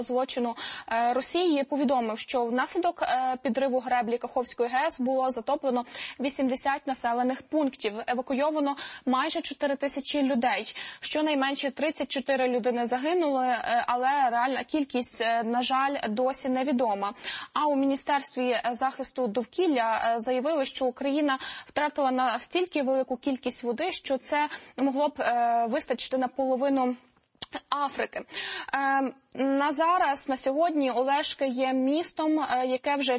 злочину Росії повідомив, що внаслідок підриву греблі Каховської ГЕС було затоплено 80 населених пунктів, евакуйовано майже 4 тисячі людей. Щонайменше 34 людини загинули, але реальна кількість, на жаль, досі невідома. А у Міністерстві захисту довкілля заявили, що Україна втратила настільки велику кількість води, що це могло б вистачити на половину Африки. На сьогодні Олешки є містом, яке вже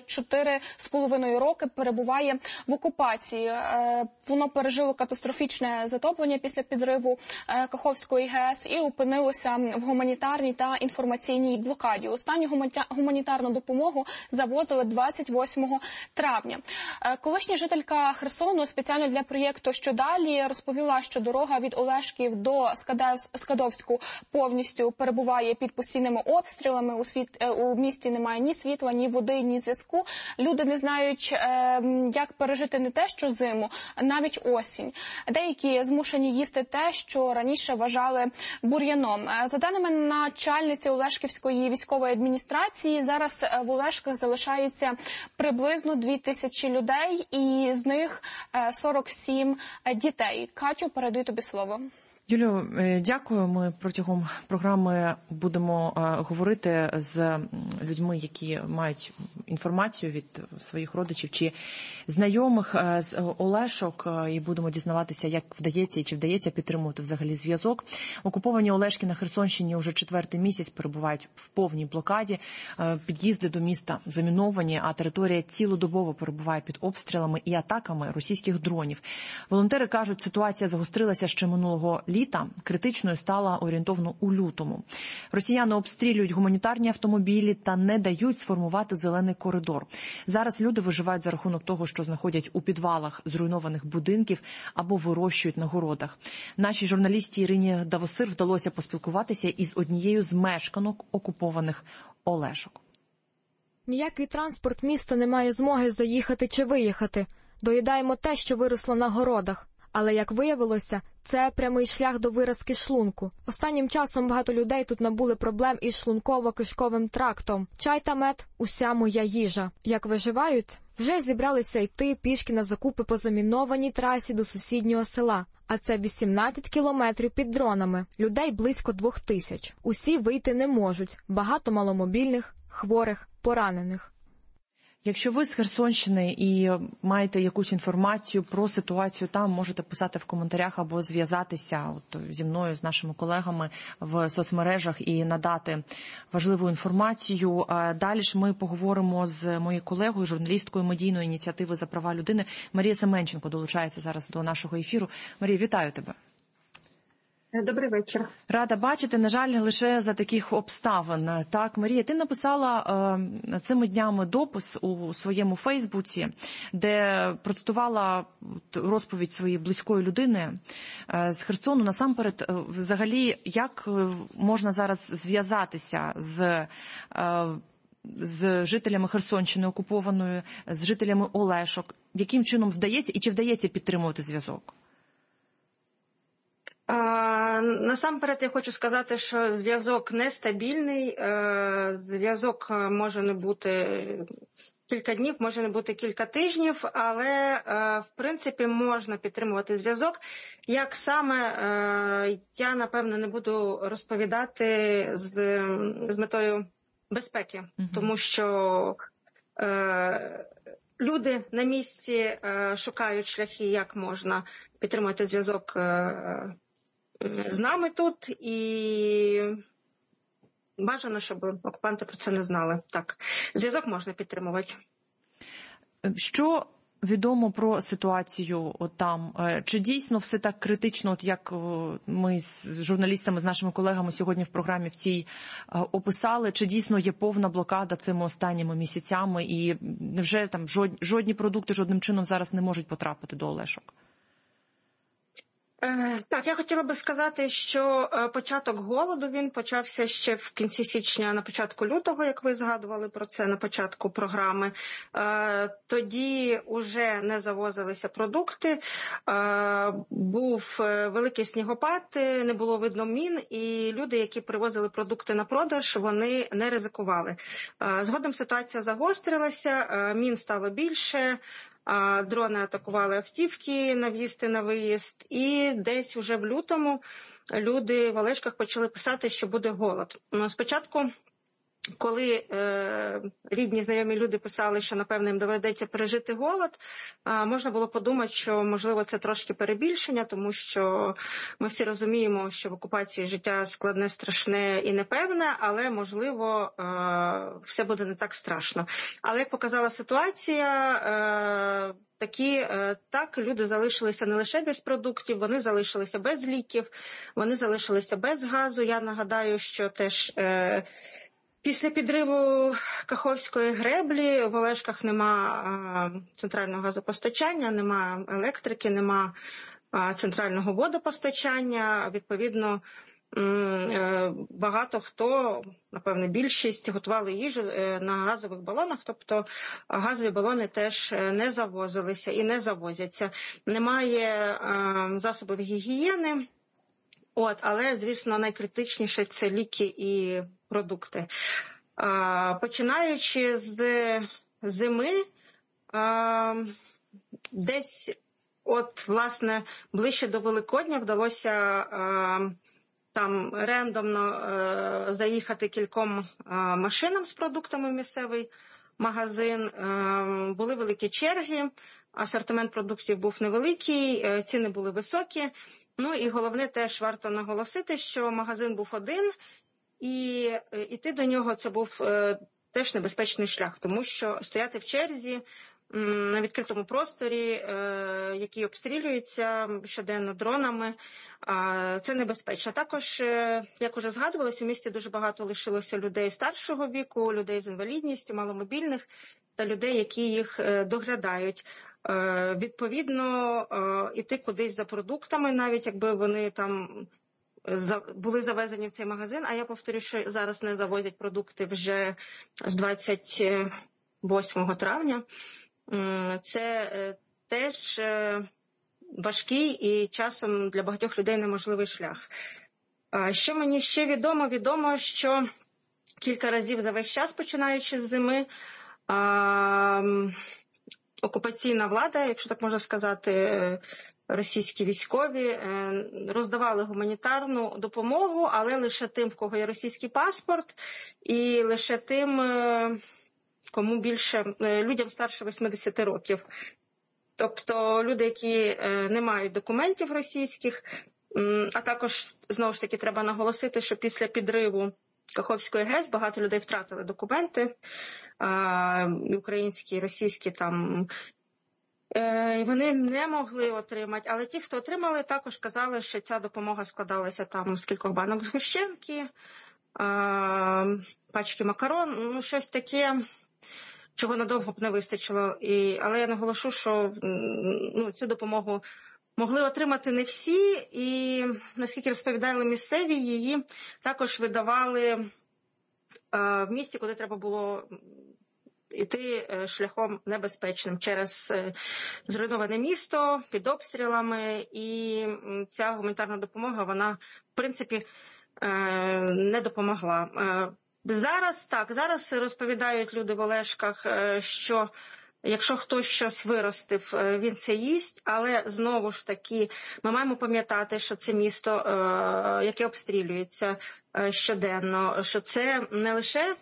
4,5 роки перебуває в окупації. Воно пережило катастрофічне затоплення після підриву Каховської ГЕС і опинилося в гуманітарній та інформаційній блокаді. Останню гуманітарну допомогу завозили 28 травня. Колишня жителька Херсону спеціально для проєкту «Що далі» розповіла, що дорога від Олешків до Скадовську повністю перебуває під постійними обстрілами. У місті немає ні світла, ні води, ні зв'язку. Люди не знають, як пережити не те, що зиму, а навіть осінь. Деякі змушені їсти те, що раніше вважали бур'яном. За даними начальниці Олешківської військової адміністрації, зараз в Олешках залишається приблизно 2000 людей, і з них 47 дітей. Катю, передаю тобі слово. Юлію, дякую. Ми протягом програми будемо говорити з людьми, які мають інформацію від своїх родичів чи знайомих з Олешок, і будемо дізнаватися, як вдається і чи вдається підтримувати взагалі зв'язок. Окуповані Олешки на Херсонщині уже 4-й місяць перебувають в повній блокаді. Під'їзди до міста заміновані, а територія цілодобово перебуває під обстрілами і атаками російських дронів. Волонтери кажуть, ситуація загострилася ще минулого літа, критичною стала орієнтовно у лютому. Росіяни обстрілюють гуманітарні автомобілі та не дають сформувати зелений коридор. Зараз люди виживають за рахунок того, що знаходять у підвалах зруйнованих будинків або вирощують на городах. Нашій журналісті Ірині Давосир вдалося поспілкуватися із однією з мешканок окупованих Олешок. Ніякий транспорт місто не має змоги заїхати чи виїхати. Доїдаємо те, що виросло на городах. Але, як виявилося, це прямий шлях до виразки шлунку. Останнім часом багато людей тут набули проблем із шлунково-кишковим трактом. Чай та мед – уся моя їжа. Як виживають? Вже зібралися йти пішки на закупи по замінованій трасі до сусіднього села. А це 18 кілометрів під дронами. Людей близько 2000. Усі вийти не можуть. Багато маломобільних, хворих, поранених. Якщо ви з Херсонщини і маєте якусь інформацію про ситуацію там, можете писати в коментарях або зв'язатися зі мною, з нашими колегами в соцмережах і надати важливу інформацію. Далі ж ми поговоримо з моєю колегою, журналісткою медійної ініціативи «За права людини». Марія Семенченко долучається зараз до нашого ефіру. Марія, вітаю тебе. Добрий вечір. Рада бачити, на жаль, лише за таких обставин. Так, Марія, ти написала цими днями допис у своєму Фейсбуці, де процитувала розповідь своєї близької людини з Херсону. Насамперед, взагалі, як можна зараз зв'язатися з жителями Херсонщини окупованої, з жителями Олешок? Яким чином вдається і чи вдається підтримувати зв'язок? Насамперед я хочу сказати, що зв'язок нестабільний, зв'язок може не бути кілька днів, може не бути кілька тижнів, але в принципі можна підтримувати зв'язок. Як саме, я напевно не буду розповідати з метою безпеки, тому що люди на місці шукають шляхи, як можна підтримувати зв'язок з нами тут, і бажано, щоб окупанти про це не знали. Так, зв'язок можна підтримувати. Що відомо про ситуацію там? Чи дійсно все так критично, як ми з журналістами, з нашими колегами сьогодні в програмі в цій описали? Чи дійсно є повна блокада цими останніми місяцями? І невже там жодні продукти жодним чином зараз не можуть потрапити до Олешок? Так, я хотіла би сказати, що початок голоду, він почався ще в кінці січня, на початку лютого, як ви згадували про це на початку програми. Тоді вже не завозилися продукти, був великий снігопад, не було видно мін, і люди, які привозили продукти на продаж, вони не ризикували. Згодом ситуація загострилася, мін стало більше, дрони атакували автівки на в'їзд і на виїзд, і десь вже в лютому люди в Олешках почали писати, що буде голод. Спочатку, коли рідні, знайомі люди писали, що, напевно, їм доведеться пережити голод, можна було подумати, що, можливо, це трошки перебільшення, тому що ми всі розуміємо, що в окупації життя складне, страшне і непевне, але, можливо, все буде не так страшно. Але, як показала ситуація, так, люди залишилися не лише без продуктів, вони залишилися без ліків, вони залишилися без газу. Я нагадаю, що теж після підриву Каховської греблі в Олешках нема центрального газопостачання, нема електрики, нема центрального водопостачання. Відповідно, багато хто, напевне, більшість готували їжу на газових балонах, тобто газові балони теж не завозилися і не завозяться. Немає засобів гігієни, але, звісно, найкритичніше – це ліки і продукти. Починаючи з зими, десь власне, ближче до Великодня вдалося там рендомно заїхати кільком машинам з продуктами в місцевий магазин. Були великі черги, асортимент продуктів був невеликий, ціни були високі. Ну і головне теж варто наголосити, що магазин був один, і йти до нього це був теж небезпечний шлях, тому що стояти в черзі на відкритому просторі, який обстрілюється щоденно дронами, це небезпечно. Також, як вже згадувалося, у місті дуже багато лишилося людей старшого віку, людей з інвалідністю, маломобільних та людей, які їх доглядають. Відповідно, іти кудись за продуктами, навіть якби вони там були завезені в цей магазин, а я повторю, що зараз не завозять продукти вже з 28 травня. Це теж важкий і часом для багатьох людей неможливий шлях. Що мені ще відомо? Відомо, що кілька разів за весь час, починаючи з зими, окупаційна влада, якщо так можна сказати, російські військові роздавали гуманітарну допомогу, але лише тим, в кого є російський паспорт, і лише тим, кому більше, людям старше 80 років. Тобто люди, які не мають документів російських, а також, знову ж таки, треба наголосити, що після підриву Каховської ГЕС багато людей втратили документи, українські, російські там, і вони не могли отримати, але ті, хто отримали, також казали, що ця допомога складалася там з кількох банок згущенки, пачки макарон, щось таке, чого надовго б не вистачило. Але я наголошу, що цю допомогу могли отримати не всі, і, наскільки розповідали місцеві, її також видавали в місті, куди треба було йти шляхом небезпечним через зруйноване місто, під обстрілами, і ця гуманітарна допомога, вона, в принципі, не допомогла. Зараз розповідають люди в Олешках, що якщо хтось щось виростив, він це їсть, але знову ж таки ми маємо пам'ятати, що це місто, яке обстрілюється щоденно, що це не лише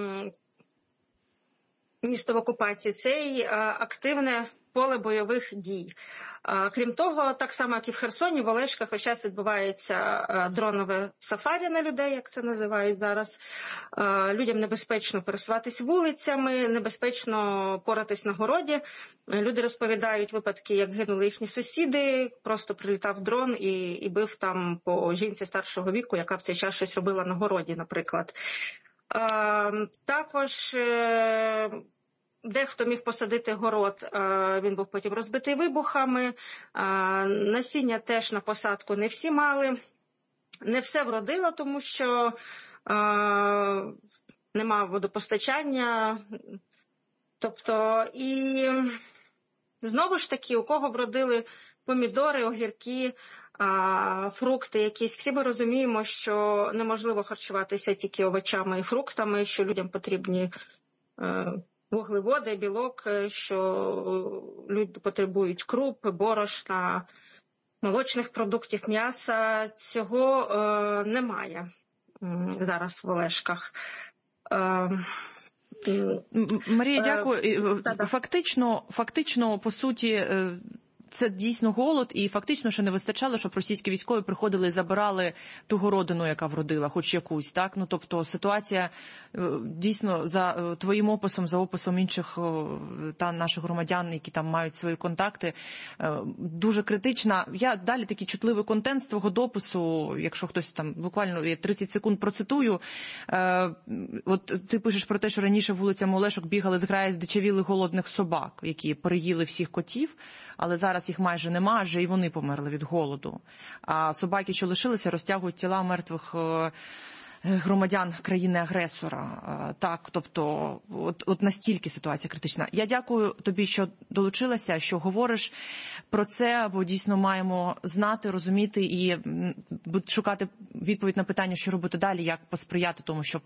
місто в окупації, це й активне поле бойових дій. Крім того, так само, як і в Херсоні, в Олешках весь час відбувається дронове сафарі на людей, як це називають зараз. Людям небезпечно пересуватись вулицями, небезпечно поратись на городі. Люди розповідають випадки, як гинули їхні сусіди, просто прилітав дрон і бив там по жінці старшого віку, яка в цей час щось робила на городі, наприклад. Також Дехто міг посадити город, він був потім розбитий вибухами. Насіння теж на посадку не всі мали. Не все вродило, тому що нема водопостачання. Тобто, і знову ж таки, у кого вродили помідори, огірки, фрукти якісь. Всі ми розуміємо, що неможливо харчуватися тільки овочами і фруктами, що людям потрібні вуглеводи, білок, що люди потребують круп, борошна, молочних продуктів, м'яса. Цього немає зараз в Олешках. Марія, дякую. Фактично, по суті, це дійсно голод, і фактично ще не вистачало, щоб російські військові приходили і забирали ту городину, яка вродила, хоч якусь, так? Ну, тобто ситуація дійсно за твоїм описом, за описом інших та наших громадян, які там мають свої контакти, дуже критична. Я далі такий чутливий контент з твого допису, якщо хтось там буквально 30 секунд процитую. От ти пишеш про те, що раніше вулицями Олешок бігали зграї здичавілих голодних собак, які переїли всіх котів, але зараз їх майже нема, адже і вони померли від голоду. А собаки, що лишилися, розтягують тіла мертвих громадян країни-агресора. Так, тобто, от настільки ситуація критична. Я дякую тобі, що долучилася, що говориш про це, бо дійсно маємо знати, розуміти і шукати відповідь на питання, що робити далі, як посприяти тому, щоб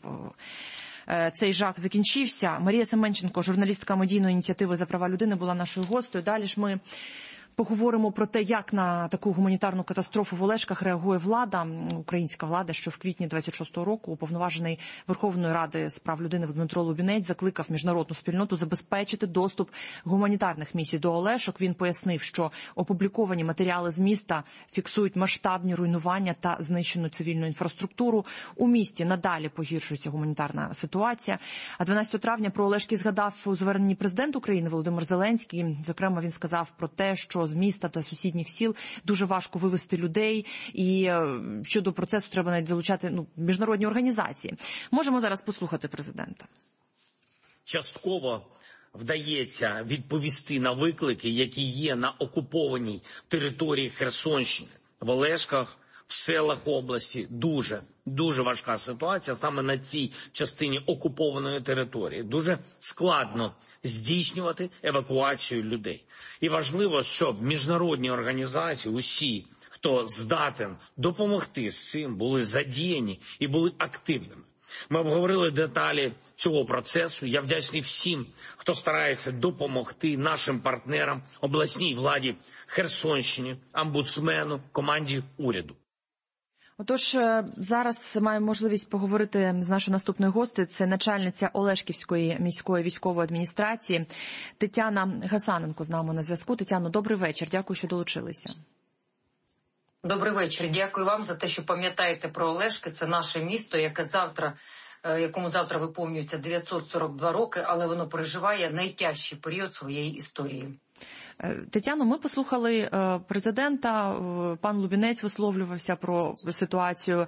цей жах закінчився. Марія Семенченко, журналістка медійної ініціативи «За права людини», була нашою гостею. Далі ж ми поговоримо про те, як на таку гуманітарну катастрофу в Олешках реагує влада, українська влада, що в квітні 26-го року уповноважений Верховної Ради з прав людини Дмитро Лубінець закликав міжнародну спільноту забезпечити доступ гуманітарних місій до Олешок. Він пояснив, що опубліковані матеріали з міста фіксують масштабні руйнування та знищену цивільну інфраструктуру. У місті надалі погіршується гуманітарна ситуація. А 12 травня про Олешки згадав у зверненні президент України Володимир Зеленський. Зокрема, він сказав про те, що з міста та сусідніх сіл дуже важко вивезти людей, і щодо процесу треба навіть залучати міжнародні організації. Можемо зараз послухати президента. Частково вдається відповісти на виклики, які є на окупованій території Херсонщини. В Олешках, в селах області дуже важка ситуація саме на цій частині окупованої території. Дуже складно здійснювати евакуацію людей. І важливо, щоб міжнародні організації, усі, хто здатен допомогти з цим, були задіяні і були активними. Ми обговорили деталі цього процесу. Я вдячний всім, хто старається допомогти нашим партнерам, обласній владі Херсонщині, омбудсмену, команді уряду. Отож, зараз маємо можливість поговорити з нашою наступною гостею. Це начальниця Олешківської міської військової адміністрації Тетяна Гасаненко з нами на зв'язку. Тетяно, добрий вечір. Дякую, що долучилися. Добрий вечір. Дякую вам за те, що пам'ятаєте про Олешки. Це наше місто, якому завтра виповнюється 942 роки, але воно переживає найтяжчий період своєї історії. Тетяно, ми послухали президента, пан Лубінець висловлювався про ситуацію.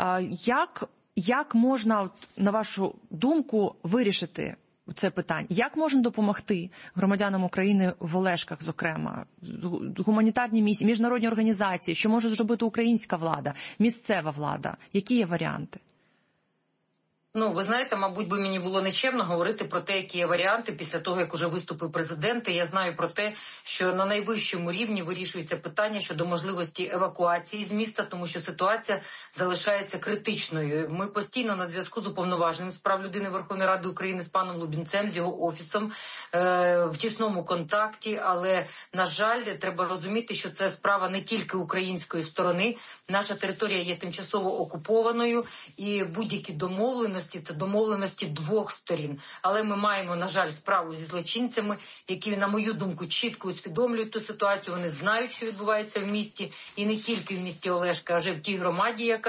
Як можна, на вашу думку, вирішити це питання? Як можна допомогти громадянам України в Олешках, зокрема, гуманітарні місії, міжнародні організації? Що може зробити українська влада, місцева влада? Які є варіанти? Ви знаєте, мабуть, би мені було нечемно говорити про те, які є варіанти після того, як уже виступив президент. І я знаю про те, що на найвищому рівні вирішується питання щодо можливості евакуації з міста, тому що ситуація залишається критичною. Ми постійно на зв'язку з уповноваженим з прав людини Верховної Ради України з паном Лубінцем, з його офісом, в тісному контакті. Але, на жаль, треба розуміти, що це справа не тільки української сторони. Наша територія є тимчасово окупованою, і будь-які домовленості – це домовленості двох сторін. Але ми маємо, на жаль, справу зі злочинцями, які, на мою думку, чітко усвідомлюють ту ситуацію. Вони знають, що відбувається в місті, і не тільки в місті Олешка, а вже в тій громаді, яка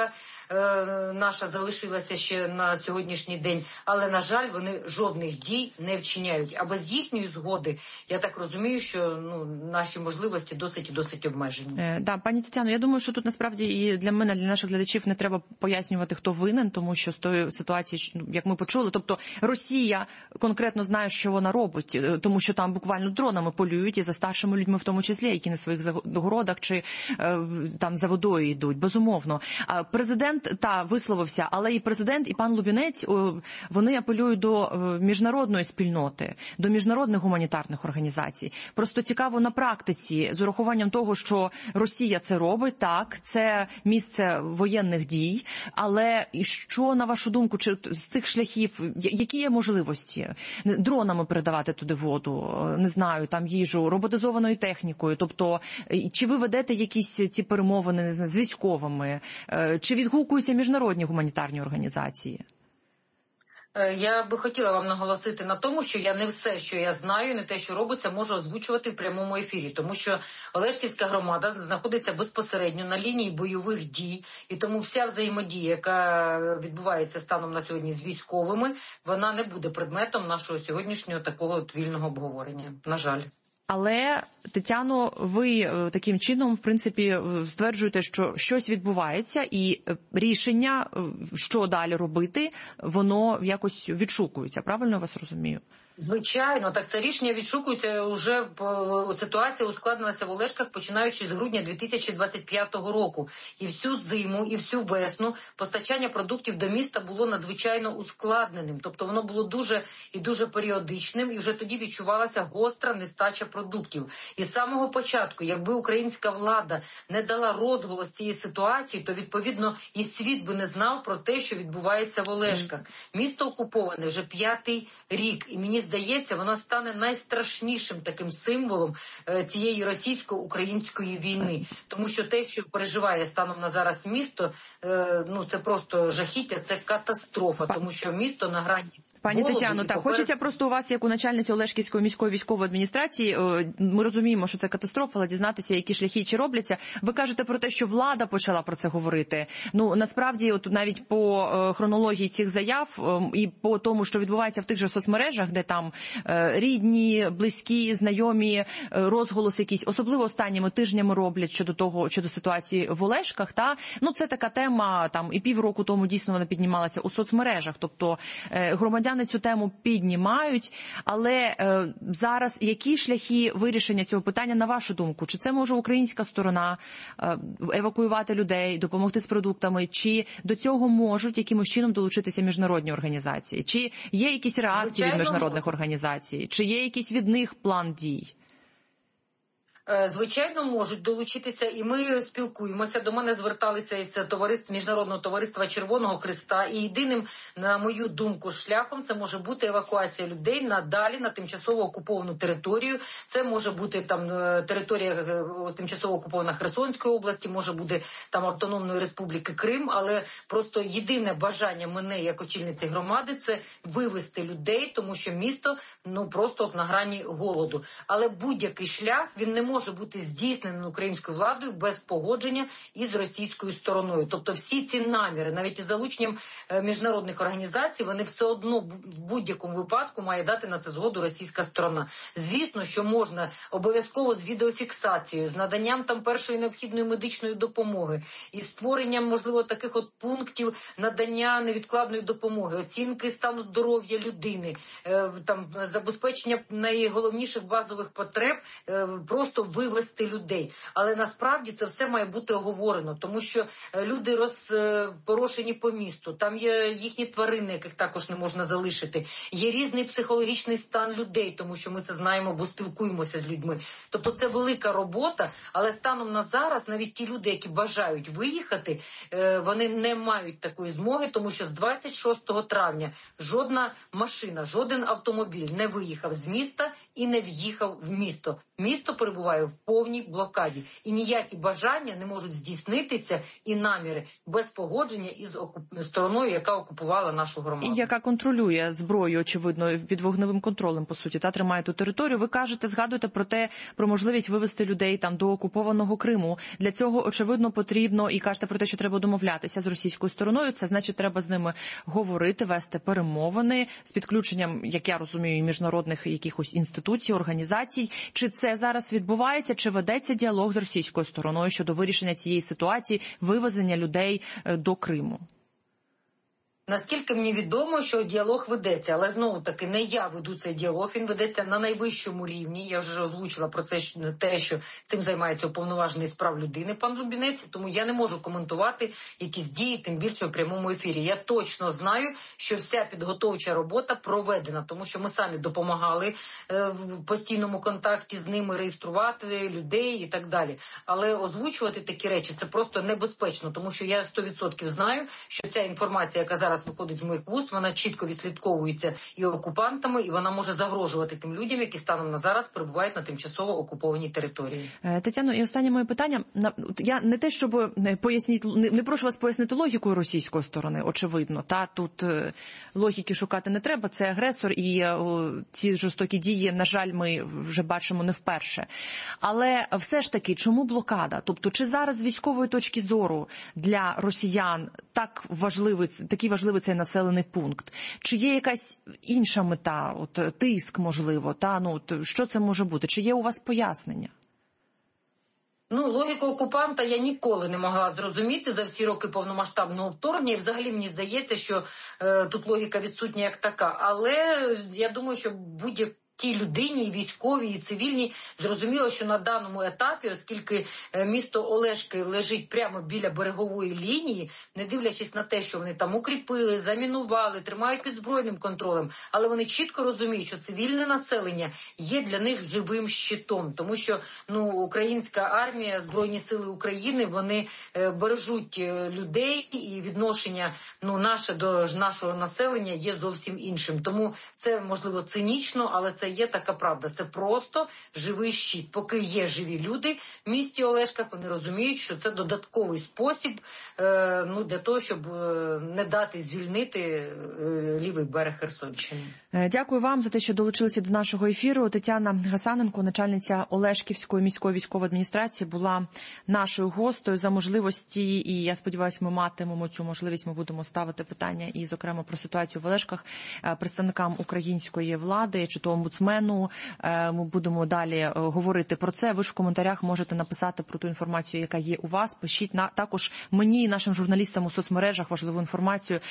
наша залишилася ще на сьогоднішній день. Але, на жаль, вони жодних дій не вчиняють. А без їхньої згоди, я так розумію, що наші можливості досить обмежені. Да, пані Тетяно, я думаю, що тут насправді і для мене, для наших глядачів не треба пояснювати, хто винен, тому що з тої ситуації, як ми почули, тобто Росія конкретно знає, що вона робить, тому що там буквально дронами полюють і за старшими людьми в тому числі, які на своїх городах чи там за водою йдуть, безумовно. А президент, висловився, але і президент, і пан Лубінець, вони апелюють до міжнародної спільноти, до міжнародних гуманітарних організацій. Просто цікаво на практиці, з урахуванням того, що Росія це робить, так, це місце воєнних дій, але що, на вашу думку, чи з цих шляхів, які є можливості? Дронами передавати туди воду, не знаю, там їжу, роботизованою технікою, тобто, чи ви ведете якісь ці перемовини, не знаю, з військовими, чи відгукуються міжнародні гуманітарні організації? Я би хотіла вам наголосити на тому, що я не все, що я знаю, не те, що робиться, можу озвучувати в прямому ефірі. Тому що Олешківська громада знаходиться безпосередньо на лінії бойових дій. І тому вся взаємодія, яка відбувається станом на сьогодні з військовими, вона не буде предметом нашого сьогоднішнього такого вільного обговорення. На жаль. Але, Тетяно, ви таким чином, в принципі, стверджуєте, що щось відбувається, і рішення, що далі робити, воно якось відшукується. Правильно я вас розумію? Звичайно, так це рішення відшукується. Уже ситуація ускладнилася в Олешках, починаючи з грудня 2025 року. І всю зиму, і всю весну постачання продуктів до міста було надзвичайно ускладненим. Тобто воно було дуже і дуже періодичним, і вже тоді відчувалася гостра нестача продуктів. І з самого початку, якби українська влада не дала розголос цієї ситуації, то, відповідно, і світ би не знав про те, що відбувається в Олешках. Місто окуповане вже 5-й рік, і мені здається, воно стане найстрашнішим таким символом цієї російсько-української війни. Тому що те, що переживає станом на зараз місто, це просто жахіття, це катастрофа, тому що місто на грані. Пані Тетяно, так, хочеться просто у вас, як у начальниці Олешківської міської військової адміністрації, ми розуміємо, що це катастрофа, але дізнатися, які шляхи чи робляться. Ви кажете про те, що влада почала про це говорити. Насправді, от навіть по хронології цих заяв і по тому, що відбувається в тих же соцмережах, де там рідні, близькі, знайомі, розголос якийсь, особливо останніми тижнями роблять щодо ситуації в Олешках, це така тема, там і півроку тому дійсно вона піднімалася у соцмережах, тобто громадяни цю тему піднімають, але зараз які шляхи вирішення цього питання, на вашу думку? Чи це може українська сторона евакуювати людей, допомогти з продуктами, чи до цього можуть якимось чином долучитися міжнародні організації? Чи є якісь реакції від міжнародних організацій? Чи є якийсь від них план дій? Звичайно, можуть долучитися, і ми спілкуємося. До мене зверталися із Міжнародного товариства Червоного Хреста, і єдиним, на мою думку, шляхом це може бути евакуація людей надалі на тимчасово окуповану територію. Це може бути там територія тимчасово окупована Херсонської області, може бути там Автономної Республіки Крим, але просто єдине бажання мене, як очільниці громади, це вивести людей, тому що місто просто на грані голоду. Але будь-який шлях, він не може бути здійснений українською владою без погодження із російською стороною. Тобто всі ці наміри, навіть із залученням міжнародних організацій, вони все одно в будь-якому випадку має дати на це згоду російська сторона. Звісно, що можна обов'язково з відеофіксацією, з наданням там першої необхідної медичної допомоги і створенням, можливо, таких от пунктів надання невідкладної допомоги, оцінки стану здоров'я людини, там забезпечення найголовніших базових потреб, просто вивести людей. Але насправді це все має бути оговорено, тому що люди розпорошені по місту, там є їхні тварини, яких також не можна залишити. Є різний психологічний стан людей, тому що ми це знаємо, бо спілкуємося з людьми. Тобто це велика робота, але станом на зараз навіть ті люди, які бажають виїхати, вони не мають такої змоги, тому що з 26 травня жодна машина, жоден автомобіль не виїхав з міста і не в'їхав в місто. Місто перебуває перебуває в повній блокаді. І ніякі бажання не можуть здійснитися і наміри без погодження із стороною, яка окупувала нашу громаду. І яка контролює зброю, очевидно, під вогневим контролем, по суті, та тримає ту територію. Ви кажете, згадуєте про можливість вивести людей там до окупованого Криму. Для цього, очевидно, потрібно, і кажете про те, що треба домовлятися з російською стороною. Це значить, треба з ними говорити, вести перемовини з підключенням, як я розумію, міжнародних якихось інституцій, організацій. Чи це зараз відбувається, чи ведеться діалог з російською стороною щодо вирішення цієї ситуації, вивезення людей до Криму? Наскільки мені відомо, що діалог ведеться, але знову-таки не я веду цей діалог, він ведеться на найвищому рівні. Я вже озвучила про це те, що цим займається уповноважений з прав людини пан Лубінець, тому я не можу коментувати якісь дії, тим більше в прямому ефірі. Я точно знаю, що вся підготовча робота проведена, тому що ми самі допомагали в постійному контакті з ними реєструвати людей і так далі. Але озвучувати такі речі – це просто небезпечно, тому що я 100% знаю, що ця інформація, яка зараз виходить з моїх вуст, вона чітко відслідковується і окупантами, і вона може загрожувати тим людям, які станом на зараз перебувають на тимчасово окупованій території. Тетяно, і останнє моє питання. Я не те, щоб не прошу вас пояснити логіку російської сторони, очевидно. Та тут логіки шукати не треба, це агресор, і ці жорстокі дії, на жаль, ми вже бачимо не вперше. Але все ж таки, чому блокада? Тобто, чи зараз з військової точки зору для росіян такий важливий цей населений пункт? Чи є якась інша мета, тиск, можливо? Що це може бути? Чи є у вас пояснення? Логіку окупанта я ніколи не могла зрозуміти за всі роки повномасштабного вторгнення. І взагалі мені здається, що тут логіка відсутня як така. Але я думаю, що будь-якій людині, і військовій, і цивільній, зрозуміло, що на даному етапі, оскільки місто Олешки лежить прямо біля берегової лінії, не дивлячись на те, що вони там укріпили, замінували, тримають під збройним контролем, але вони чітко розуміють, що цивільне населення є для них живим щитом, тому що українська армія, Збройні сили України, вони бережуть людей, і відношення наше до нашого населення є зовсім іншим. Тому це, можливо, цинічно, але це є така правда. Це просто живий щит. Поки є живі люди в місті Олешках, вони розуміють, що це додатковий спосіб для того, щоб не дати звільнити лівий берег Херсонщини. Дякую вам за те, що долучилися до нашого ефіру. Тетяна Гасаненко, начальниця Олешківської міської військової адміністрації, була нашою гостею. За можливості, і я сподіваюся, ми матимемо цю можливість, ми будемо ставити питання і, зокрема, про ситуацію в Олешках представникам української влади, чи то омбудсмену. Ми будемо далі говорити про це. Ви ж в коментарях можете написати про ту інформацію, яка є у вас. Пишіть також мені і нашим журналістам у соцмережах важливу інформацію.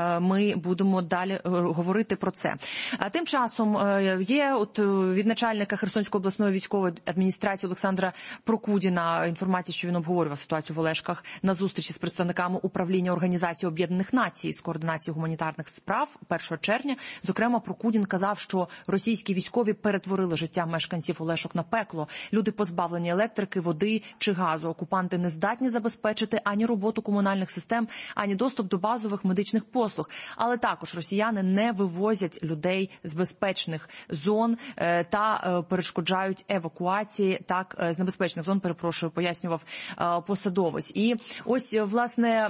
Ми будемо далі говорити про це. А тим часом є від начальника Херсонської обласної військової адміністрації Олександра Прокудіна інформація, що він обговорював ситуацію в Олешках на зустрічі з представниками управління Організації Об'єднаних Націй з координації гуманітарних справ 1 червня. Зокрема, Прокудін казав, що російські військові перетворили життя мешканців Олешок на пекло. Люди позбавлені електрики, води чи газу. Окупанти не здатні забезпечити ані роботу комунальних систем, ані доступ до базових медичних послуг. Але також росіяни не вивозять людей з безпечних зон та перешкоджають евакуації з небезпечних зон, пояснював посадовець. І ось, власне,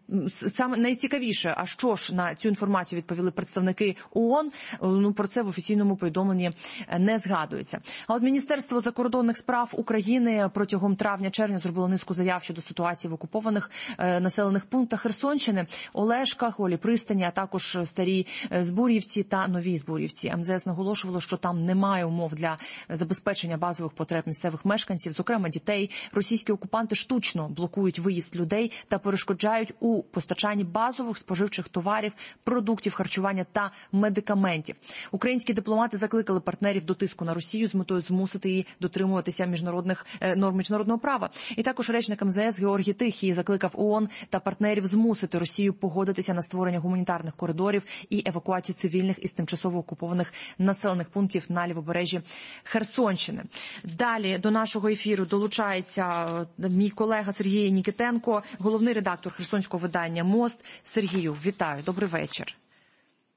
саме найцікавіше, а що ж на цю інформацію відповіли представники ООН, про це в офіційному повідомленні не згадується. А от Міністерство закордонних справ України протягом травня-червня зробило низку заяв щодо ситуації в окупованих населених пунктах Херсонщини, Олешках, Голій Пристані, а також Старій Збур'ївці та Новій Збур'ївці. МЗС наголошувало, що там немає умов для забезпечення базових потреб місцевих мешканців, зокрема дітей. Російські окупанти штучно блокують виїзд людей та перешкоджають у постачанні базових споживчих товарів, продуктів харчування та медикаментів. Українські дипломати закликали партнерів до тиску на Росію з метою змусити її дотримуватися норм міжнародного права. І також речник МЗС Георгій Тихий закликав ООН та партнерів змусити Росію погодитися на створення гуманітарних коридорів і евакуацію цивільних із тимчасово окупованих населених пунктів на лівобережжі Херсонщини. Далі до нашого ефіру долучається мій колега Сергій Нікітенко, головний редактор херсонського видання «Мост». Сергію, вітаю, добрий вечір.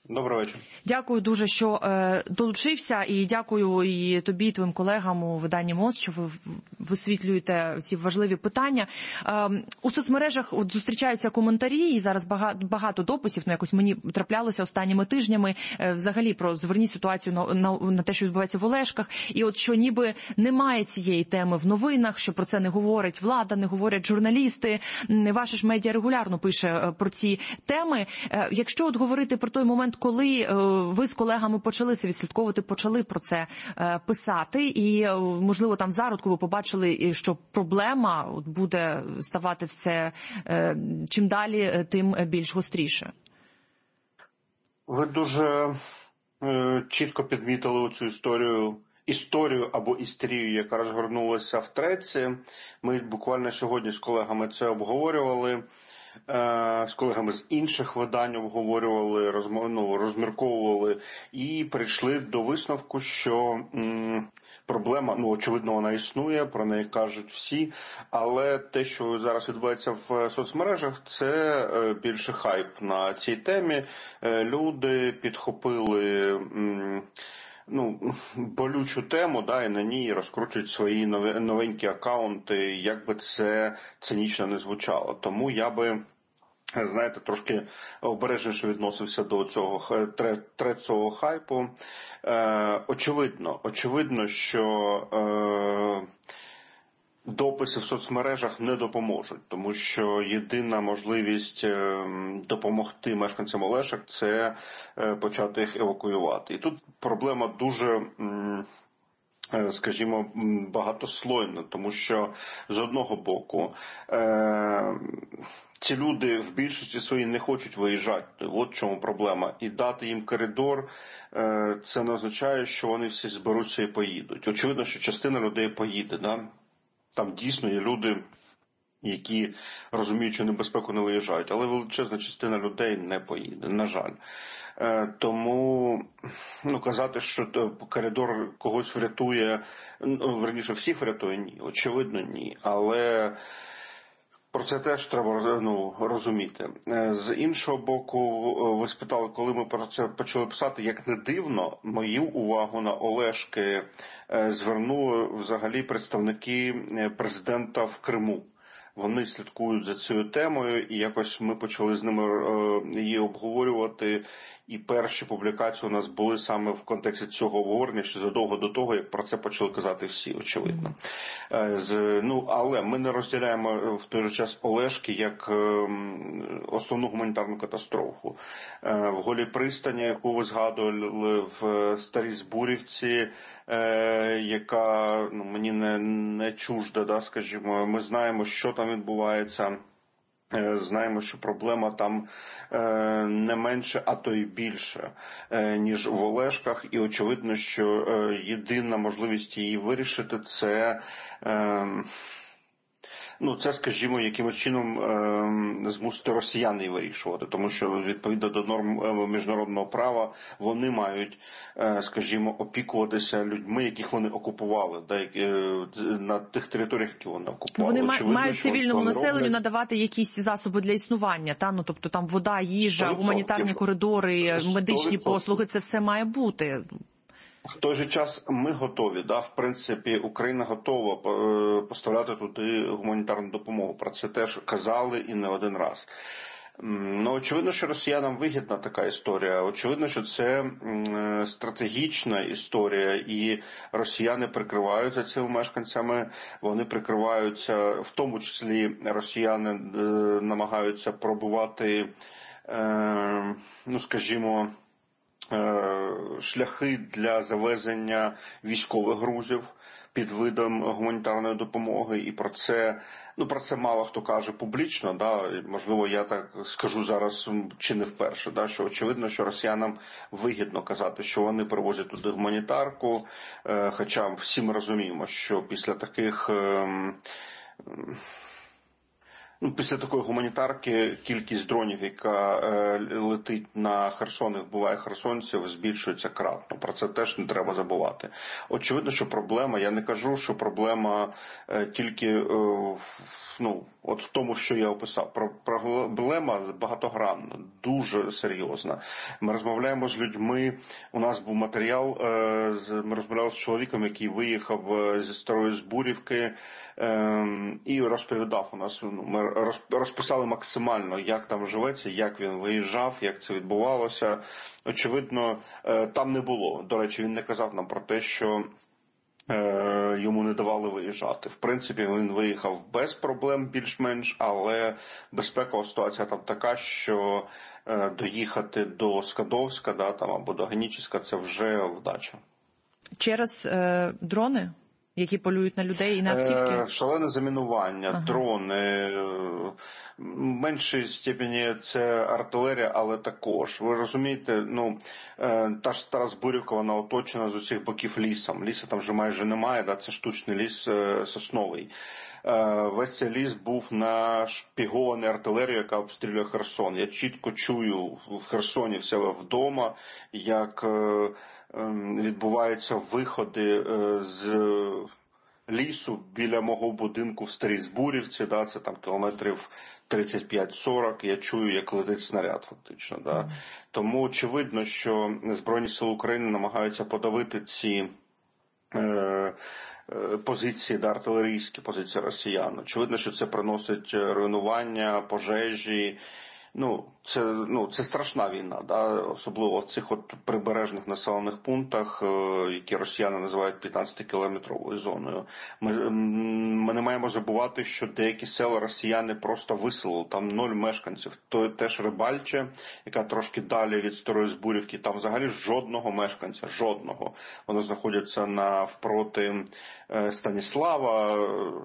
Добрий вечір. Дякую дуже, що долучився, і дякую і тобі, і твоїм колегам у виданні МОЗ, що ви висвітлюєте ці важливі питання. У соцмережах от зустрічаються коментарі, і зараз багато дописів, якось мені траплялося останніми тижнями, взагалі про зверніть ситуацію на те, що відбувається в Олешках, і от що ніби немає цієї теми в новинах, що про це не говорить влада, не говорять журналісти. Ваше ж медіа регулярно пише про ці теми. Якщо от говорити про той момент, коли ви з колегами почали це відслідковувати, почали про це писати, і, можливо, там в зародку ви побачили, що проблема буде ставати все чим далі, тим більш гостріше. Ви дуже чітко підмітили цю історію або істерію, яка розгорнулася в Треці. Ми буквально сьогодні з колегами це обговорювали. З колегами з інших видань обговорювали, розмірковували і прийшли до висновку, що проблема, очевидно, вона існує, про неї кажуть всі, але те, що зараз відбувається в соцмережах, це більше хайп на цій темі. Люди підхопили болючу тему, і на ній розкручують свої новенькі акаунти, як би це цинічно не звучало. Тому я би, знаєте, трошки обережніше відносився до цього хайпу. Очевидно, що дописи в соцмережах не допоможуть, тому що єдина можливість допомогти мешканцям Олешок – це почати їх евакуювати. І тут проблема дуже, скажімо, багатослойна, тому що з одного боку ці люди в більшості своїй не хочуть виїжджати. От в чому проблема. І дати їм коридор – це не означає, що вони всі зберуться і поїдуть. Очевидно, що частина людей поїде, да? Там дійсно є люди, які розуміють, що небезпеку не виїжджають, але величезна частина людей не поїде, на жаль. Тому казати, що коридор когось врятує, верніше всіх врятує, ні, очевидно ні, але про це теж треба розуміти. З іншого боку, ви спитали, коли ми про це почали писати, як не дивно, мою увагу на Олешки звернули взагалі представники президента в Криму. Вони слідкують за цією темою, і якось ми почали з ними її обговорювати. І перші публікації у нас були саме в контексті цього обговорення, що задовго до того, як про це почали казати всі, очевидно. Але ми не розділяємо в той же час Олешки як основну гуманітарну катастрофу. В Голій пристані, яку ви згадували, в Старій Збурівці, яка мені не чужда, скажімо, ми знаємо, що там відбувається. Знаємо, що проблема там не менше, а то й більше, ніж в Олешках. І очевидно, що єдина можливість її вирішити – це, скажімо, якимось чином змусити росіян її вирішувати. Тому що, відповідно до норм міжнародного права, вони мають, скажімо, опікуватися людьми, яких вони окупували, на тих територіях, які вони окупували. Вони мають цивільному населенню надавати якісь засоби для існування, тобто там вода, їжа, гуманітарні коридори, медичні послуги, це все має бути. В той же час ми готові, в принципі, Україна готова поставляти туди гуманітарну допомогу. Про це теж казали і не один раз. Очевидно, що росіянам вигідна така історія. Очевидно, що це стратегічна історія, і росіяни прикриваються цими мешканцями. Вони прикриваються, в тому числі росіяни намагаються пробувати, скажімо, шляхи для завезення військових грузів під видом гуманітарної допомоги, і про це мало хто каже публічно, можливо, я так скажу зараз чи не вперше, що очевидно, що росіянам вигідно казати, що вони привозять туди гуманітарку, хоча всі ми розуміємо, що після таких Після такої гуманітарки кількість дронів, яка летить на Херсон і вбиває херсонців, збільшується кратно. Про це теж не треба забувати. Очевидно, що проблема, я не кажу, що проблема тільки от в тому, що я описав. Проблема багатогранна, дуже серйозна. Ми розмовляємо з людьми, у нас був матеріал, ми розмовляли з чоловіком, який виїхав зі Старої Збурівки, і розповідав у нас, ми розписали максимально, як там живеться, як він виїжджав, як це відбувалося. Очевидно, там не було. До речі, він не казав нам про те, що йому не давали виїжджати. В принципі, він виїхав без проблем більш-менш, але безпекова ситуація там така, що доїхати до Скадовська, там, або до Генічеська – це вже вдача. Через дрони, які полюють на людей і на автівки? Шалене замінування, дрони, в меншій степені це артилерія, але також. Ви розумієте, та ж Стара Збурівка, вона оточена з усіх боків лісом. Лісу там вже майже немає, це штучний ліс сосновий. Весь цей ліс був нашпігований артилерією, яка обстрілює Херсон. Я чітко чую в Херсоні в себе вдома, як відбуваються виходи з лісу біля мого будинку в Старій Збурівці, це там кілометрів 35-40, я чую, як летить снаряд фактично. Тому очевидно, що Збройні Сили України намагаються подавити ці позиції, артилерійські позиції росіян. Очевидно, що це приносить руйнування, пожежі. Це страшна війна, особливо в цих прибережних населених пунктах, які росіяни називають 15-кілометровою зоною. Ми не маємо забувати, що деякі села росіяни просто виселили, там 0 мешканців. Теж Рибальче, яка трошки далі від Старої Збурівки, там взагалі жодного мешканця, жодного. Вони знаходяться навпроти Станіслава,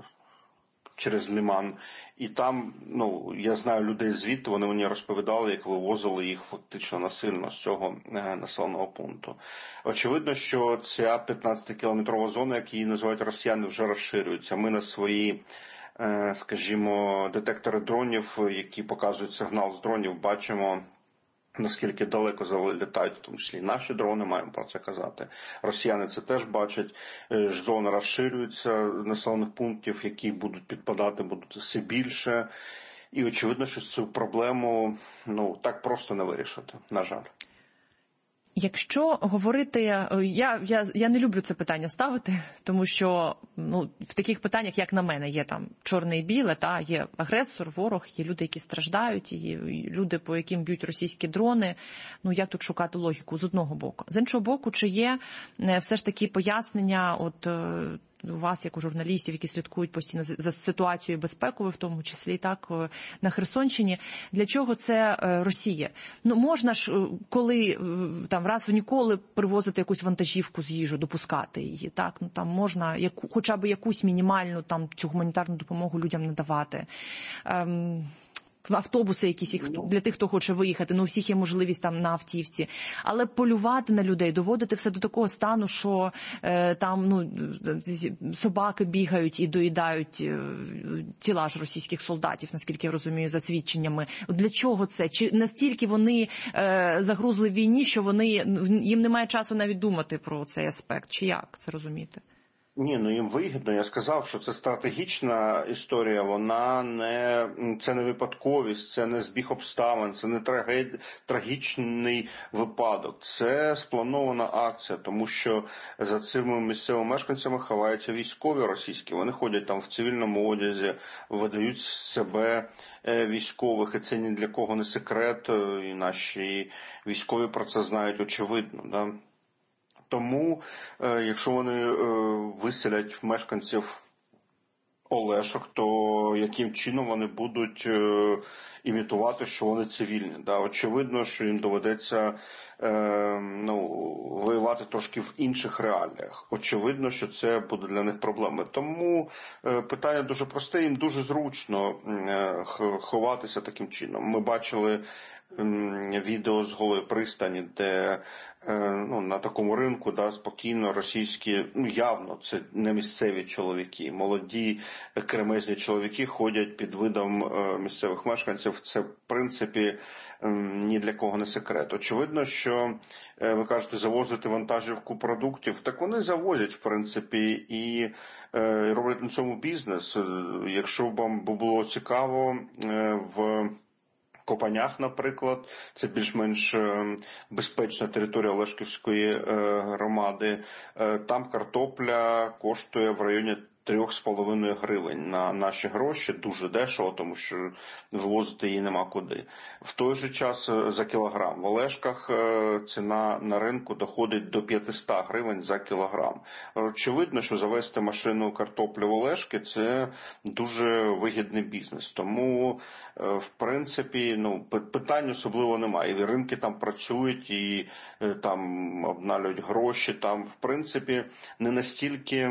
через Лиман. І там, я знаю людей звідти, вони мені розповідали, як вивозили їх фактично насильно з цього населеного пункту. Очевидно, що ця 15-кілометрова зона, як її називають росіяни, вже розширюється. Ми на свої, скажімо, детектори дронів, які показують сигнал з дронів, бачимо, наскільки далеко залітають, в тому числі наші дрони, маємо про це казати. Росіяни це теж бачать. Зона розширюється, населених пунктів, які будуть підпадати, будуть все більше. І очевидно, що цю проблему так просто не вирішити, на жаль. Якщо говорити, я не люблю це питання ставити, тому що в таких питаннях, як на мене, є там чорне і біле, є агресор, ворог, є люди, які страждають, є люди, по яким б'ють російські дрони. Як тут шукати логіку з одного боку? З іншого боку, чи є все ж таки пояснення у вас, як у журналістів, які слідкують постійно за ситуацією безпековою, в тому числі так на Херсонщині, для чого це Росія? Можна ж, коли там раз в ніколи привозити якусь вантажівку з їжу, допускати її, так? Там можна хоча б якусь мінімальну цю гуманітарну допомогу людям надавати. Автобуси якісь для тих, хто хоче виїхати, у всіх є можливість там на автівці. Але полювати на людей, доводити все до такого стану, що там собаки бігають і доїдають тіла ж російських солдатів, наскільки я розумію, за свідченнями. Для чого це? Чи настільки вони загрузли в війні, що їм немає часу навіть думати про цей аспект? Чи як це розуміти? Ні, їм вигідно. Я сказав, що це стратегічна історія, це не випадковість, це не збіг обставин, це не трагічний випадок. Це спланована акція, тому що за цими місцевими мешканцями ховаються військові російські. Вони ходять там в цивільному одязі, видають себе військових, і це ні для кого не секрет, і наші військові про це знають очевидно, Тому, якщо вони виселять мешканців Олешок, то яким чином вони будуть імітувати, що вони цивільні? Очевидно, що їм доведеться воювати трошки в інших реаліях. Очевидно, що це буде для них проблеми. Тому питання дуже просте, їм дуже зручно ховатися таким чином. Ми бачили відео з Голої пристані, де на такому ринку спокійно російські, явно це не місцеві чоловіки, молоді кремезні чоловіки ходять під видом місцевих мешканців. Це в принципі ні для кого не секрет. Очевидно, що ви кажете завозити вантажівку продуктів, так вони завозять в принципі і роблять на цьому бізнес. Якщо вам було цікаво, в Копанях, наприклад, це більш-менш безпечна територія Олешківської громади. Там картопля коштує в районі 3,5 гривень на наші гроші, дуже дешево, тому що вивозити її нема куди. В той же час за кілограм. В Олешках ціна на ринку доходить до 500 гривень за кілограм. Очевидно, що завести машину картоплю в Олешки – це дуже вигідний бізнес. Тому, в принципі, питань особливо немає. І ринки там працюють, і там обналюють гроші. Там, в принципі, не настільки...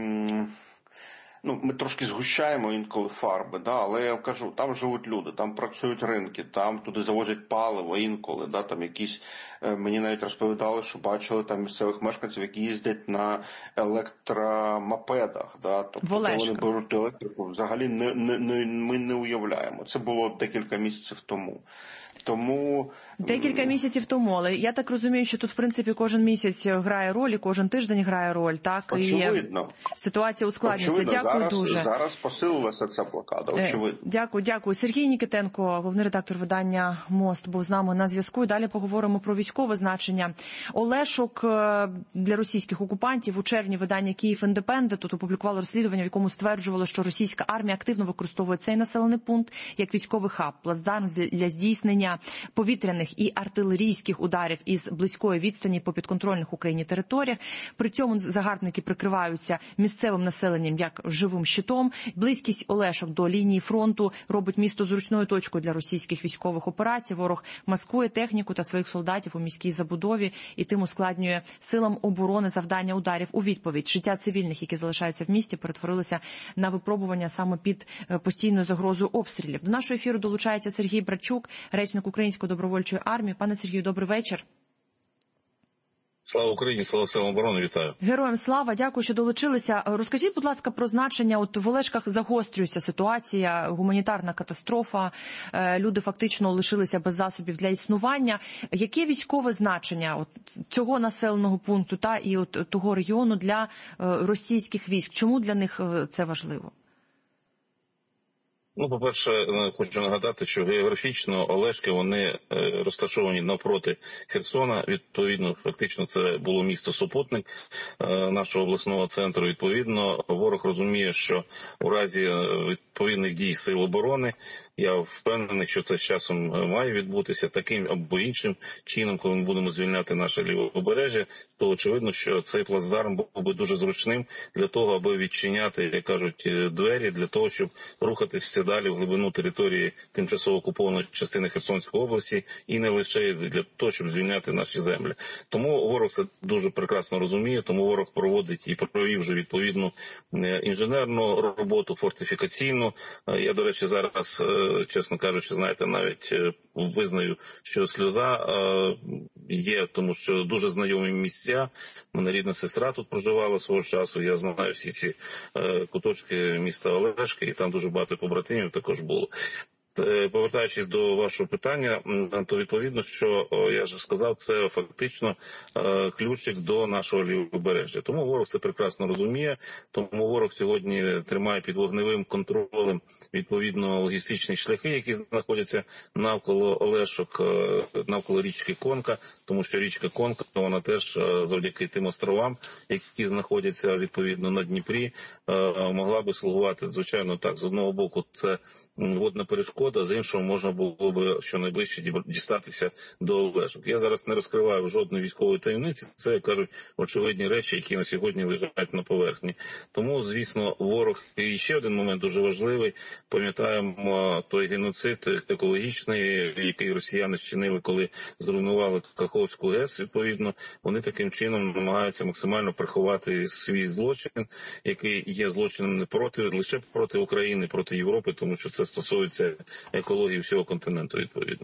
ми трошки згущаємо інколи фарби, але я кажу, там живуть люди, там працюють ринки, там туди завозять паливо інколи, там якісь, мені навіть розповідали, що бачили там місцевих мешканців, які їздять на електромопедах, тобто коли вони беруть електрику, взагалі ми не уявляємо. Це було декілька місяців тому. Декілька місяців тому, але я так розумію, що тут, в принципі, кожен місяць грає роль, і кожен тиждень грає роль, так? Очевидно. І ситуація ускладнюється. Дякую дуже. Зараз посилилася ця блокада, очевидно. Дякую. Сергій Нікітенко, головний редактор видання «Мост», був з нами на зв'язку. І далі поговоримо про військове значення Олешок для російських окупантів. У червні видання «Київ Індепендент» тут опублікувало розслідування, в якому стверджувало, що російська армія активно використовує цей населений пункт як військовий хаб, плацдарм для здійснення повітряних і артилерійських ударів із близької відстані по підконтрольних Україні територіях. При цьому загарбники прикриваються місцевим населенням як живим щитом. Близькість Олешок до лінії фронту робить місто зручною точкою для російських військових операцій. Ворог маскує техніку та своїх солдатів у міській забудові і тим ускладнює силам оборони завдання ударів у відповідь. Життя цивільних, які залишаються в місті, перетворилося на випробування саме під постійною загрозою обстрілів. До нашого ефіру долучається Сергій Братчук, речник Української добровольчої армії. Пане Сергію, добрий вечір. Слава Україні, слава силам оборони, вітаю. Героям слава, дякую, що долучилися. Розкажіть, будь ласка, про значення. В Олешках загострюється ситуація, гуманітарна катастрофа, люди фактично лишилися без засобів для існування. Яке військове значення цього населеного пункту і того регіону для російських військ? Чому для них це важливо? По-перше, хочу нагадати, що географічно Олешки, вони розташовані навпроти Херсона. Відповідно, фактично, це було місто-супутник нашого обласного центру. Відповідно, ворог розуміє, що у разі відповідних дій сил оборони, я впевнений, що це з часом має відбутися таким або іншим чином, коли ми будемо звільняти наше лівобережжя, то очевидно, що цей плацдарм був би дуже зручним для того, аби відчиняти, як кажуть, двері, для того, щоб рухатися далі в глибину території тимчасово окупованої частини Херсонської області і не лише для того, щоб звільняти наші землі. Тому ворог це дуже прекрасно розуміє, тому ворог проводить і провів вже відповідну інженерну роботу, фортифікаційну. Я, до речі, зараз, чесно кажучи, знаєте, навіть визнаю, що сльоза є, тому що дуже знайомі місця. Мене рідна сестра тут проживала свого часу, я знаю всі ці куточки міста Олешки, і там дуже багато побратимів також було. Повертаючись до вашого питання, то відповідно, що я вже сказав, це фактично ключик до нашого лівобережжя. Тому ворог це прекрасно розуміє, тому ворог сьогодні тримає під вогневим контролем відповідно логістичні шляхи, які знаходяться навколо Олешок, навколо річки Конка, тому що річка Конка, вона теж завдяки тим островам, які знаходяться відповідно на Дніпрі, могла би слугувати, звичайно, так, з одного боку це водна перешкода, з іншого можна було б щонайближче дістатися до Олешок. Я зараз не розкриваю жодної військової таємниці, це, як кажуть, очевидні речі, які на сьогодні лежать на поверхні. Тому, звісно, ворог, і ще один момент дуже важливий, пам'ятаємо той геноцид екологічний, який росіяни зчинили, коли зруйнували Каховську ГЕС, відповідно, вони таким чином намагаються максимально приховати свій злочин, який є злочином не лише проти України, проти Європи, тому що це стосується екології всього континенту, відповідно.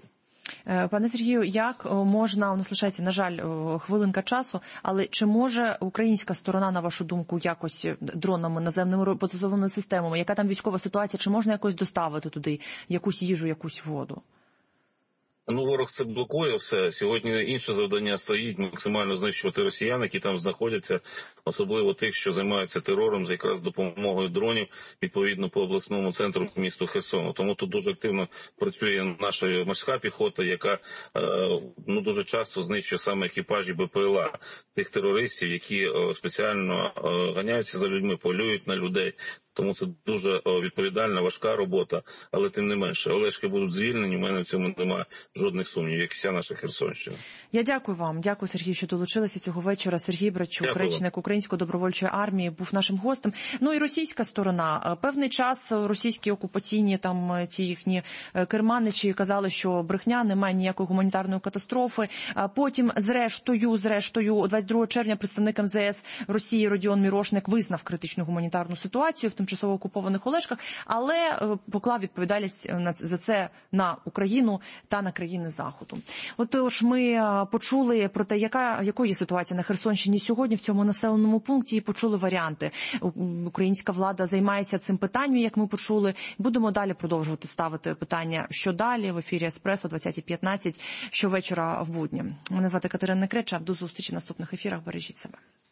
Пане Сергію, як можна, у нас лишається, на жаль, хвилинка часу, але чи може українська сторона, на вашу думку, якось дронами, наземними роботизованими системами, яка там військова ситуація, чи можна якось доставити туди якусь їжу, якусь воду? Ну, ворог це блокує все. Сьогодні інше завдання стоїть – максимально знищувати росіян, які там знаходяться, особливо тих, що займаються терором, якраз допомогою дронів, відповідно, по обласному центру місту Херсону. Тому тут дуже активно працює наша морська піхота, яка дуже часто знищує саме екіпажі БПЛА, тих терористів, які спеціально ганяються за людьми, полюють на людей. Тому це дуже відповідальна, важка робота, але тим не менше. Олешки будуть звільнені, у мене в цьому немає жодних сумнівів, як і вся наша Херсонщина. Я дякую вам. Дякую, Сергій, що долучилися цього вечора. Сергій Братчук, речник Української добровольчої армії, був нашим гостем. Ну і російська сторона. Певний час російські окупаційні, там ті їхні керманичі казали, що брехня, немає ніякої гуманітарної катастрофи. Потім, зрештою, 22 червня представник МЗС Росії Родіон Мірошник визнав критичну гуманітарну ситуацію в тимчасово окупованих Олешках, але поклав відповідальність за це на Україну та на країни Заходу. Отож, ми почули про те, якою є ситуація на Херсонщині сьогодні в цьому населеному пункті, і почули варіанти. Українська влада займається цим питанням, як ми почули. Будемо далі продовжувати ставити питання, що далі, в ефірі Еспресо 20:15 щовечора в будні. Мене звати Катерина Креча. До зустрічі в наступних ефірах. Бережіть себе.